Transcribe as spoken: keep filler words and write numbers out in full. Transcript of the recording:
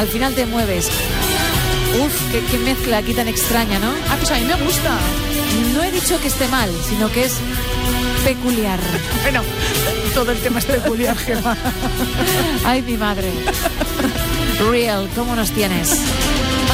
al final te mueves. Uf, qué, qué mezcla aquí tan extraña, ¿no? Ah, pues a mí me gusta. No he dicho que esté mal, sino que es peculiar. Bueno, todo el tema es peculiar, Gemma. Ay, mi madre. Real, ¿cómo nos tienes?